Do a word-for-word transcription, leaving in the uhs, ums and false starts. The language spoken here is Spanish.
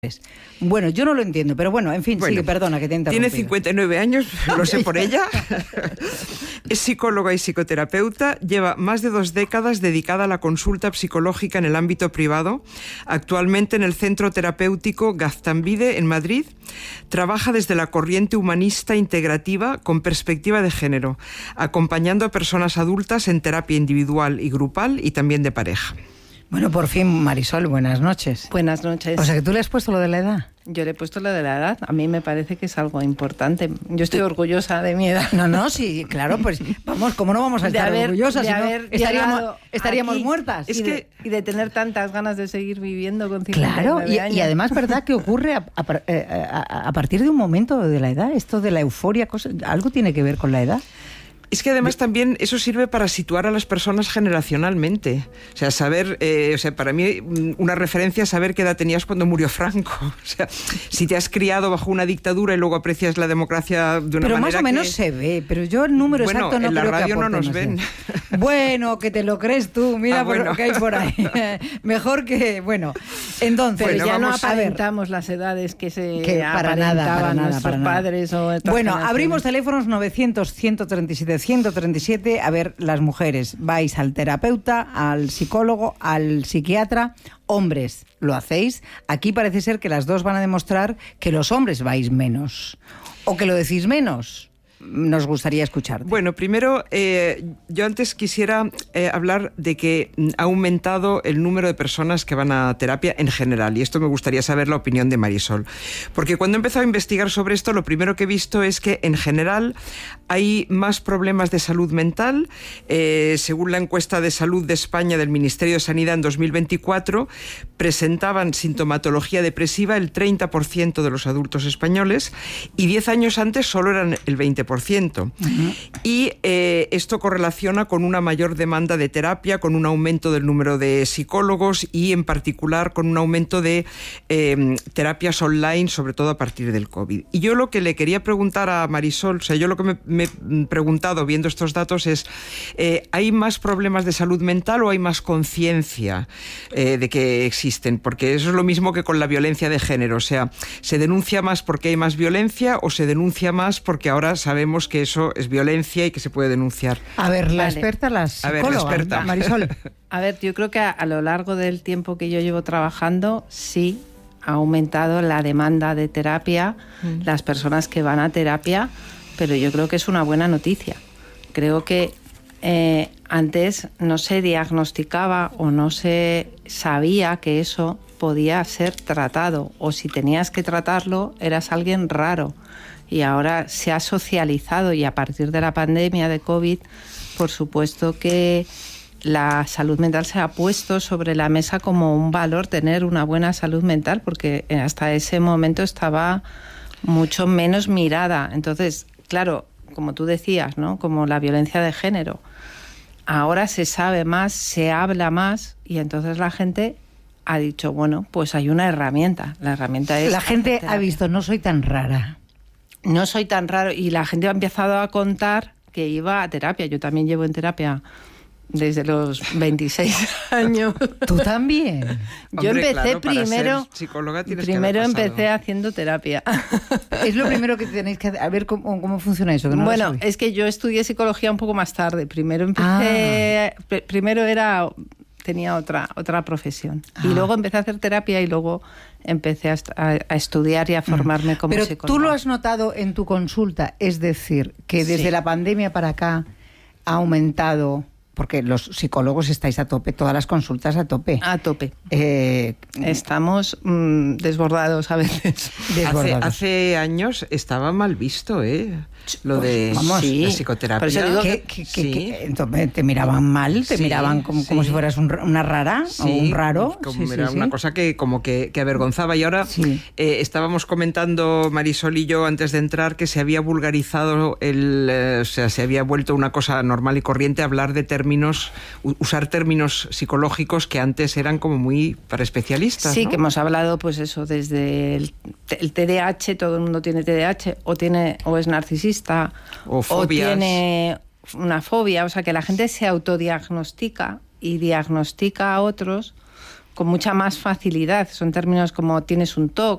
Bueno, yo no lo entiendo, pero bueno, en fin, bueno, sigue, perdona que te he interrumpido. Tiene cincuenta y nueve años, lo sé por ella. Es psicóloga y psicoterapeuta, lleva más de dos décadas dedicada a la consulta psicológica en el ámbito privado, actualmente en el Centro Terapéutico Gaztambide en Madrid. Trabaja desde la corriente humanista integrativa con perspectiva de género, acompañando a personas adultas en terapia individual y grupal y también de pareja. Bueno, por fin, Marisol, buenas noches. Buenas noches. O sea, que tú le has puesto lo de la edad. Yo le he puesto lo de la edad. A mí me parece que es algo importante. Yo estoy orgullosa de mi edad. No, no, sí, claro, pues vamos, ¿cómo no vamos a estar haber, orgullosas? Si no, estaríamos, estaríamos aquí, muertas. Es y, que, de, y de tener tantas ganas de seguir viviendo con cincuenta y nueve claro, y, años. y además, ¿verdad? Que ocurre a, a, a, a partir de un momento de la edad, esto de la euforia, cosa, ¿algo tiene que ver con la edad? Es que además también eso sirve para situar a las personas generacionalmente. O sea, saber, eh, o sea, para mí una referencia es saber qué edad tenías cuando murió Franco. O sea, si te has criado bajo una dictadura y luego aprecias la democracia de una pero manera más o menos que... se ve, pero yo el número bueno, exacto no en la creo radio que no aporte, nos no ven. Sé. Bueno, que te lo crees tú, mira ah, por bueno. lo que hay por ahí. Mejor que, bueno, entonces... Pero bueno, ya no vamos aparentamos las edades que se que para nada, para nada, nuestros para nada. padres o bueno, abrimos teléfonos novecientos, ciento treinta y siete, ciento treinta y siete. A ver, las mujeres, vais al terapeuta, al psicólogo, al psiquiatra. Hombres, ¿lo hacéis? Aquí parece ser que las dos van a demostrar que los hombres vais menos. O que lo decís menos. Nos gustaría escucharte. Bueno, primero, eh, yo antes quisiera eh, hablar de que ha aumentado el número de personas que van a terapia en general, y esto me gustaría saber la opinión de Marisol. Porque cuando he empezado a investigar sobre esto, lo primero que he visto es que en general hay más problemas de salud mental. Eh, según la encuesta de salud de España del Ministerio de Sanidad en dos mil veinticuatro, presentaban sintomatología depresiva el treinta por ciento de los adultos españoles, y diez años antes solo eran el veinte por ciento. Uh-huh. Y eh, esto correlaciona con una mayor demanda de terapia, con un aumento del número de psicólogos y en particular con un aumento de eh, terapias online, sobre todo a partir del COVID. Y yo lo que le quería preguntar a Marisol, o sea, yo lo que me, me he preguntado viendo estos datos es, eh, ¿hay más problemas de salud mental o hay más conciencia eh, de que existen? Porque eso es lo mismo que con la violencia de género, o sea, ¿se denuncia más porque hay más violencia o se denuncia más porque ahora sabemos que eso es violencia y que se puede denunciar? A ver, la vale. experta, la psicóloga, a ver, la experta. Marisol. A ver, yo creo que a, a lo largo del tiempo que yo llevo trabajando, sí ha aumentado la demanda de terapia, mm. las personas que van a terapia, pero yo creo que es una buena noticia. Creo que eh, antes no se diagnosticaba o no se sabía que eso podía ser tratado, o si tenías que tratarlo eras alguien raro. Y ahora se ha socializado, y a partir de la pandemia de COVID, por supuesto que la salud mental se ha puesto sobre la mesa como un valor, tener una buena salud mental, porque hasta ese momento estaba mucho menos mirada. Entonces, claro, como tú decías, ¿no? Como la violencia de género, ahora se sabe más, se habla más, y entonces la gente ha dicho, bueno, pues hay una herramienta. La herramienta es... La gente ha visto, no soy tan rara. No soy tan raro, y la gente ha empezado a contar que iba a terapia. Yo también llevo en terapia desde los veintiséis años. ¿Tú también? Yo Hombre, empecé claro, para primero, ser psicóloga tienes primero que haber pasado. empecé haciendo terapia. Es lo primero que tenéis que hacer. A ver cómo, cómo funciona eso. Que no bueno, es que yo estudié psicología un poco más tarde. Primero empecé, ah. pr- primero era... tenía otra otra profesión. Ah. Y luego empecé a hacer terapia y luego empecé a, a, a estudiar y a formarme como Pero psicóloga. ¿Tú lo has notado en tu consulta? Es decir, que desde sí. la pandemia para acá ha aumentado... Porque los psicólogos estáis a tope, todas las consultas a tope. A tope. Eh, Estamos mmm, desbordados a veces. Desbordados. Hace, hace años estaba mal visto, ¿eh? Lo pues, de vamos, sí, la sí. psicoterapia. Por eso digo que, que, sí. que, que entonces te miraban mal, te sí, miraban como, sí. como si fueras un, una rara sí, o un raro. Como sí, era sí, una sí. cosa que como que, que avergonzaba. Y ahora sí. eh, estábamos comentando Marisol y yo antes de entrar que se había vulgarizado, el, eh, o sea, se había vuelto una cosa normal y corriente hablar de términos, usar términos psicológicos que antes eran como muy para especialistas. Sí, ¿no? que hemos hablado, pues eso, desde el, el T D A H, todo el mundo tiene T D A H, o tiene o es narcisista, o, o tiene una fobia, o sea, que la gente se autodiagnostica y diagnostica a otros con mucha más facilidad. Son términos como tienes un T O